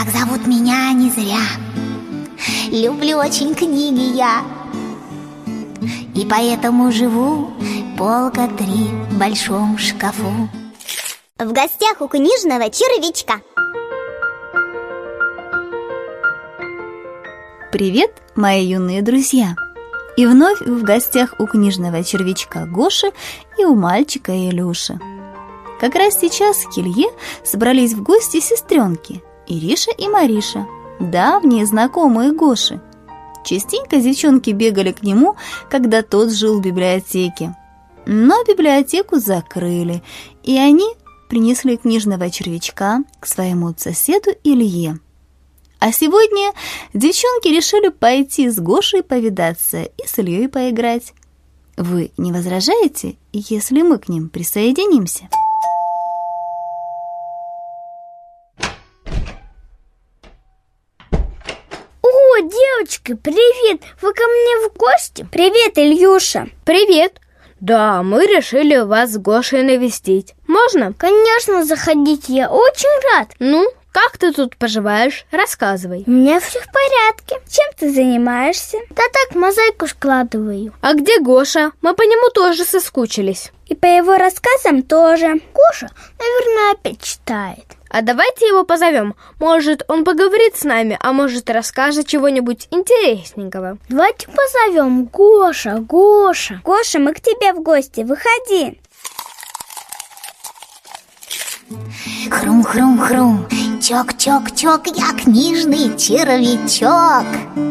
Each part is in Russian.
Так зовут меня не зря. Люблю очень книги я, и поэтому живу полка 3 в большом шкафу. В гостях у книжного червячка. Привет, мои юные друзья! И вновь в гостях у книжного червячка Гоши и у мальчика Илюши. Как раз сейчас к Илье собрались в гости сестренки Ириша и Мариша, давние знакомые Гоши. Частенько девчонки бегали к нему, когда тот жил в библиотеке. Но библиотеку закрыли, и они принесли книжного червячка к своему соседу Илье. А сегодня девчонки решили пойти с Гошей повидаться и с Ильей поиграть. Вы не возражаете, если мы к ним присоединимся? О, девочки, привет! Вы ко мне в гости? Привет, Ильюша. Привет! Да, мы решили вас с Гошей навестить. Можно? Конечно, заходите, я очень рад. Ну, как ты тут поживаешь? Рассказывай. У меня все в порядке. Чем ты занимаешься? Да так, мозаику складываю. А где Гоша? Мы по нему тоже соскучились. И по его рассказам тоже. Гоша, наверное, опять читает. А давайте его позовем. Может, он поговорит с нами, а может, расскажет чего-нибудь интересненького. Давайте позовем. Гоша, Гоша. Гоша, мы к тебе в гости. Выходи. Хрум-хрум-хрум, чок-чок-чок, я книжный червячок.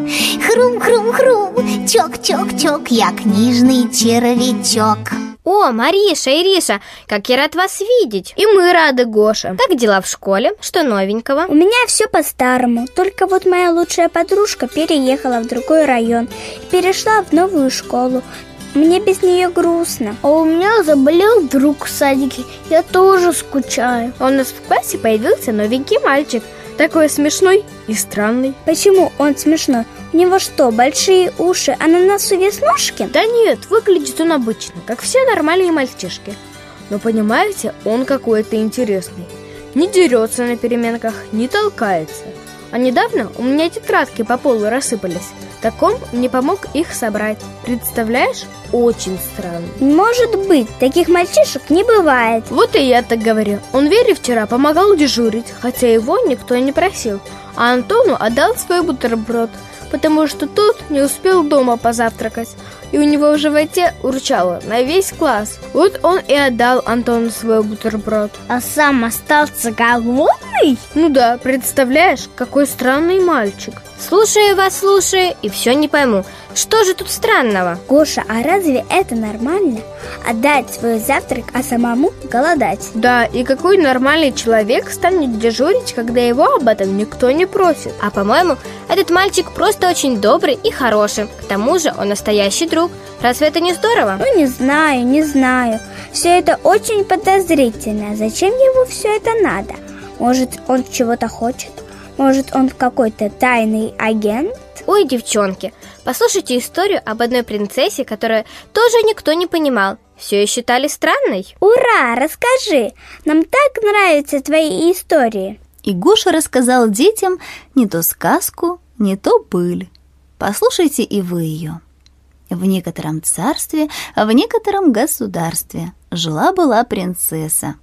Хрум-хрум-хрум, чок-чок-чок, я книжный червячок. О, Мариша, Ириша, как я рад вас видеть. И мы рады, Гоша. Как дела в школе? Что новенького? У меня все по-старому. Только вот моя лучшая подружка переехала в другой район и перешла в новую школу. Мне без нее грустно. А у меня заболел друг в садике. Я тоже скучаю. У нас в классе появился новенький мальчик. Такой смешной и странный. Почему он смешной? У него что, большие уши, а на носу веснушки? Да нет, выглядит он обычно, как все нормальные мальчишки. Но понимаете, он какой-то интересный. Не дерется на переменках, не толкается. А недавно у меня тетрадки по полу рассыпались. Так он мне помог их собрать. Представляешь? Очень странно. Может быть, таких мальчишек не бывает. Вот и я так говорю. Он Вере вчера помогал дежурить, хотя его никто не просил. А Антону отдал свой бутерброд, потому что тот не успел дома позавтракать, и у него в животе урчало на весь класс. Вот он и отдал Антону свой бутерброд. А сам остался голодный? Ну да, представляешь, какой странный мальчик. Слушаю вас, слушаю, и все не пойму. Что же тут странного? Гоша, а разве это нормально? Отдать свой завтрак, а самому голодать? Да, и какой нормальный человек станет дежурить, когда его об этом никто не просит? А по-моему, этот мальчик просто очень добрый и хороший. К тому же он настоящий друг. Разве это не здорово? Ну, не знаю. Все это очень подозрительно. Зачем ему все это надо? Может, он чего-то хочет? Может, он какой-то тайный агент? Ой, девчонки, послушайте историю об одной принцессе, которую тоже никто не понимал. Все ее считали странной. Ура, расскажи! Нам так нравятся твои истории. И Гоша рассказал детям не то сказку, не то быль. Послушайте и вы ее. В некотором царстве, а в некотором государстве жила-была принцесса.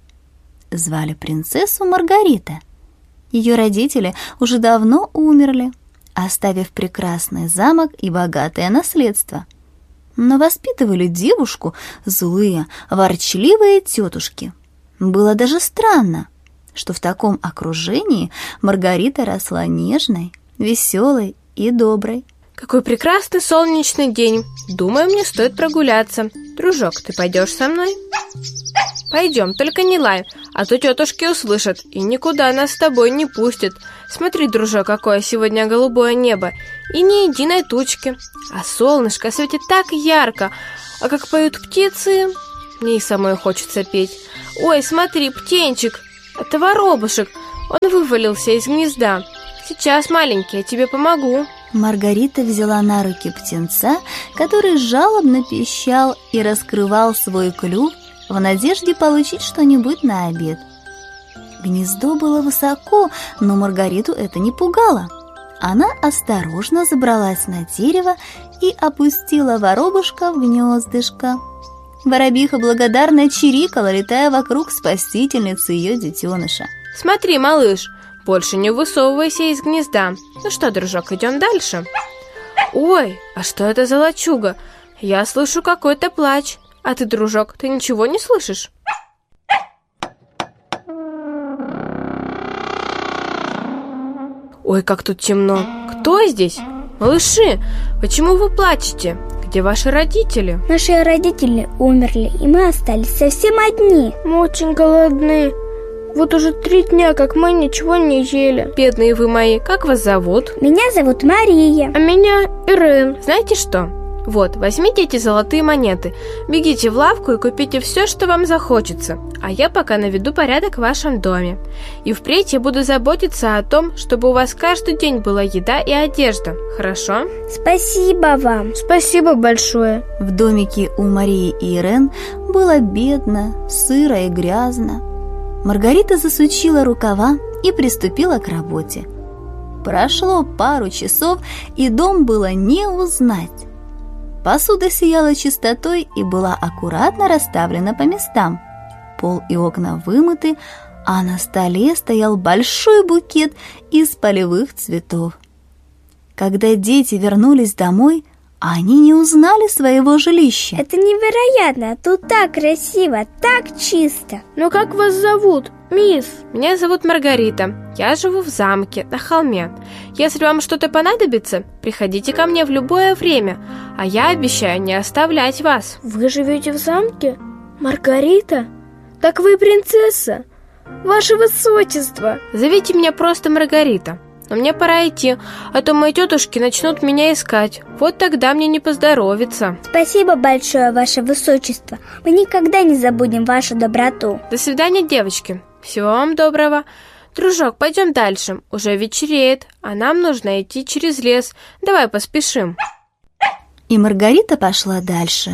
Звали принцессу Маргарита. Ее родители уже давно умерли, оставив прекрасный замок и богатое наследство. Но воспитывали девушку злые, ворчливые тетушки. Было даже странно, что в таком окружении Маргарита росла нежной, веселой и доброй. Какой прекрасный солнечный день. Думаю, мне стоит прогуляться. Дружок, ты пойдешь со мной? Пойдем, только не лай, а то тетушки услышат и никуда нас с тобой не пустят. Смотри, дружок, какое сегодня голубое небо, и ни единой тучки. А солнышко светит так ярко, а как поют птицы, мне и самой хочется петь. Ой, смотри, птенчик, это воробушек, он вывалился из гнезда. Сейчас, маленький, я тебе помогу. Маргарита взяла на руки птенца, который жалобно пищал и раскрывал свой клюв в надежде получить что-нибудь на обед. Гнездо было высоко, но Маргариту это не пугало. Она осторожно забралась на дерево и опустила воробушка в гнездышко. Воробиха благодарно чирикала, летая вокруг спасительницы ее детеныша. Смотри, малыш, больше не высовывайся из гнезда. Ну что, дружок, идем дальше. Ой, а что это за лачуга? Я слышу какой-то плач. А ты, дружок, ты ничего не слышишь? Ой, как тут темно. Кто здесь? Малыши, почему вы плачете? Где ваши родители? Наши родители умерли, и мы остались совсем одни. Мы очень голодны. Вот уже 3 дня, как мы ничего не ели. Бедные вы мои, как вас зовут? Меня зовут Мария. А меня Ирен. Знаете что? Вот, возьмите эти золотые монеты, бегите в лавку и купите все, что вам захочется, а я пока наведу порядок в вашем доме. И впредь я буду заботиться о том, чтобы у вас каждый день была еда и одежда, хорошо? Спасибо вам. Спасибо большое. В домике у Марии и Ирен было бедно, сыро и грязно. Маргарита засучила рукава и приступила к работе. Прошло пару часов, и дом было не узнать. Посуда сияла чистотой и была аккуратно расставлена по местам. Пол и окна вымыты, а на столе стоял большой букет из полевых цветов. Когда дети вернулись домой, они не узнали своего жилища. Это невероятно, тут так красиво, так чисто. Но как вас зовут, мисс? Меня зовут Маргарита. Я живу в замке, на холме. Если вам что-то понадобится, приходите ко мне в любое время, а я обещаю не оставлять вас. Вы живете в замке? Маргарита? Так вы принцесса? Ваше высочество! Зовите меня просто Маргарита. Но мне пора идти, а то мои тетушки начнут меня искать. Вот тогда мне не поздоровится. Спасибо большое, ваше высочество. Мы никогда не забудем вашу доброту. До свидания, девочки. Всего вам доброго. Дружок, пойдем дальше. Уже вечереет, а нам нужно идти через лес. Давай поспешим. И Маргарита пошла дальше.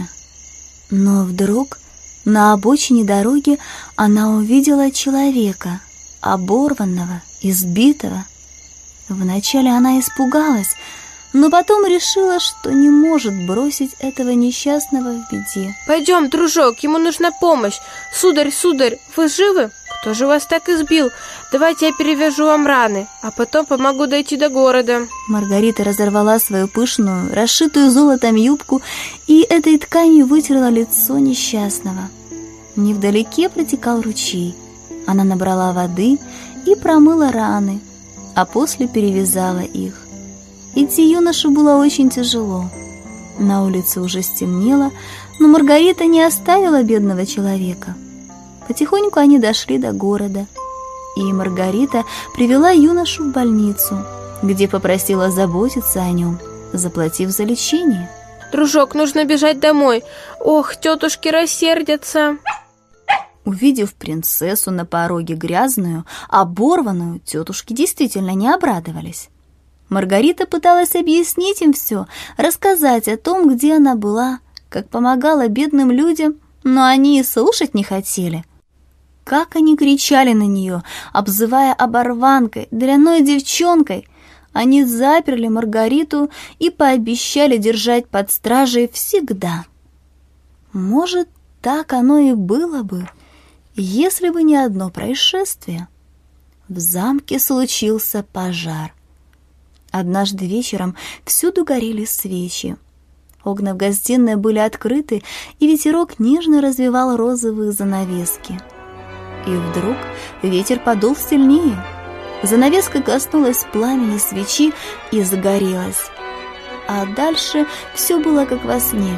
Но вдруг на обочине дороги она увидела человека, оборванного, избитого. Вначале она испугалась, но потом решила, что не может бросить этого несчастного в беде. Пойдем, дружок, ему нужна помощь. Сударь, сударь, вы живы? Кто же вас так избил? Давайте я перевяжу вам раны, а потом помогу дойти до города. Маргарита разорвала свою пышную, расшитую золотом юбку и этой тканью вытерла лицо несчастного. Невдалеке протекал ручей. Она набрала воды и промыла раны, а после перевязала их. Идти юноше было очень тяжело. На улице уже стемнело, но Маргарита не оставила бедного человека. Потихоньку они дошли до города, и Маргарита привела юношу в больницу, где попросила заботиться о нем, заплатив за лечение. Дружок, нужно бежать домой. Ох, тетушки рассердятся. Увидев принцессу на пороге грязную, оборванную, тетушки действительно не обрадовались. Маргарита пыталась объяснить им все, рассказать о том, где она была, как помогала бедным людям, но они и слушать не хотели. Как они кричали на нее, обзывая оборванкой, дрянной девчонкой. Они заперли Маргариту и пообещали держать под стражей всегда. Может, так оно и было бы, если бы не одно происшествие. В замке случился пожар. Однажды вечером всюду горели свечи. Окна в гостиной были открыты, и ветерок нежно развивал розовые занавески. И вдруг ветер подул сильнее. Занавеска коснулась пламени свечи и загорелась. А дальше все было как во сне.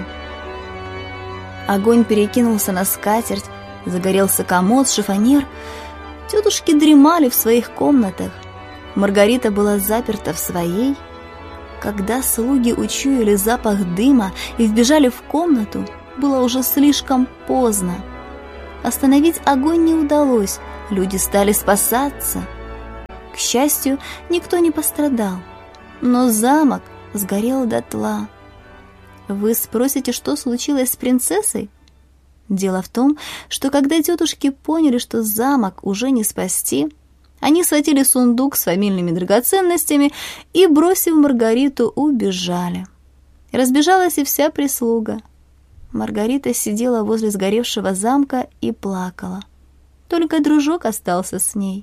Огонь перекинулся на скатерть, загорелся комод, шифоньер. Тетушки дремали в своих комнатах. Маргарита была заперта в своей. Когда слуги учуяли запах дыма и вбежали в комнату, было уже слишком поздно. Остановить огонь не удалось, люди стали спасаться. К счастью, никто не пострадал, но замок сгорел дотла. Вы спросите, что случилось с принцессой? Дело в том, что когда тетушки поняли, что замок уже не спасти, они схватили сундук с фамильными драгоценностями и, бросив Маргариту, убежали. Разбежалась и вся прислуга. Маргарита сидела возле сгоревшего замка и плакала. Только дружок остался с ней.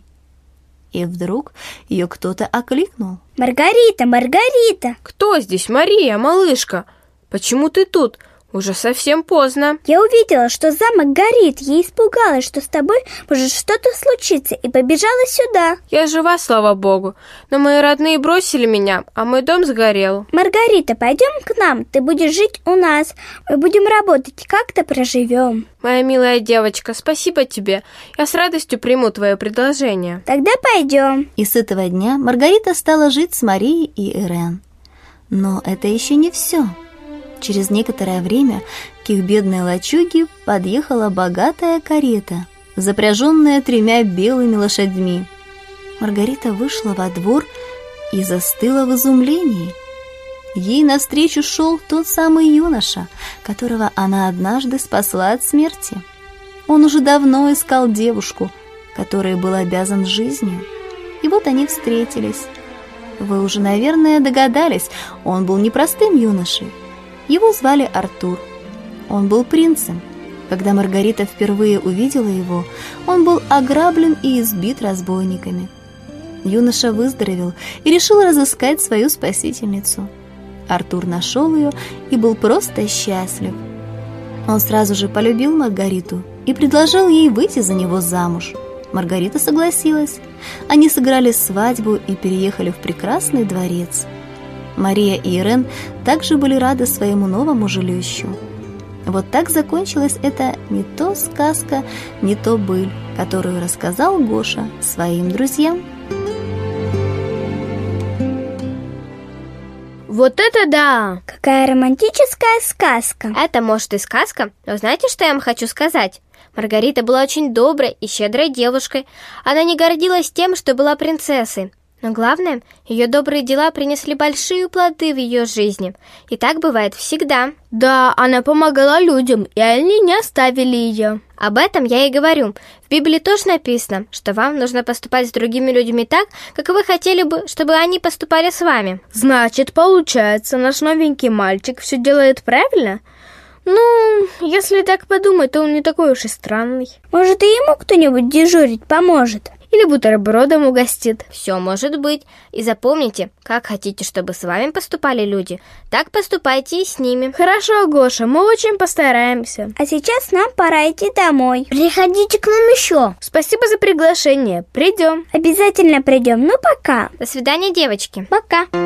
И вдруг ее кто-то окликнул. Маргарита, Маргарита! Кто здесь, Мария, малышка? Почему ты тут? Уже совсем поздно. Я увидела, что замок горит. Я испугалась, что с тобой может что-то случиться, и побежала сюда. Я жива, слава богу, но мои родные бросили меня, а мой дом сгорел. Маргарита, пойдем к нам, ты будешь жить у нас. Мы будем работать, как-то проживем. Моя милая девочка, спасибо тебе. Я с радостью приму твое предложение. Тогда пойдем. И с этого дня Маргарита стала жить с Марией и Ирен. Но это еще не все. Через некоторое время к их бедной лачуге подъехала богатая карета, запряженная 3 белыми лошадьми. Маргарита вышла во двор и застыла в изумлении. Ей навстречу шел тот самый юноша, которого она однажды спасла от смерти. Он уже давно искал девушку, которой был обязан жизнью. И вот они встретились. Вы уже, наверное, догадались, он был не простым юношей. Его звали Артур. Он был принцем. Когда Маргарита впервые увидела его, он был ограблен и избит разбойниками. Юноша выздоровел и решил разыскать свою спасительницу. Артур нашел ее и был просто счастлив. Он сразу же полюбил Маргариту и предложил ей выйти за него замуж. Маргарита согласилась. Они сыграли свадьбу и переехали в прекрасный дворец. Мария и Ирен также были рады своему новому жилищу. Вот так закончилась эта не то сказка, не то быль, которую рассказал Гоша своим друзьям. Вот это да! Какая романтическая сказка. Это, может, и сказка, но знаете, что я вам хочу сказать? Маргарита была очень доброй и щедрой девушкой. Она не гордилась тем, что была принцессой. Но главное, ее добрые дела принесли большие плоды в ее жизни. И так бывает всегда. Да, она помогала людям, и они не оставили ее. Об этом я и говорю. В Библии тоже написано, что вам нужно поступать с другими людьми так, как вы хотели бы, чтобы они поступали с вами. Значит, получается, наш новенький мальчик все делает правильно? Ну, если так подумать, то он не такой уж и странный. Может, и ему кто-нибудь дежурить поможет? Или бутербродом угостит. Все может быть. И запомните, как хотите, чтобы с вами поступали люди, так поступайте и с ними. Хорошо, Гоша, мы очень постараемся. А сейчас нам пора идти домой. Приходите к нам еще. Спасибо за приглашение. Придем. Обязательно придем. Ну, пока. До свидания, девочки. Пока.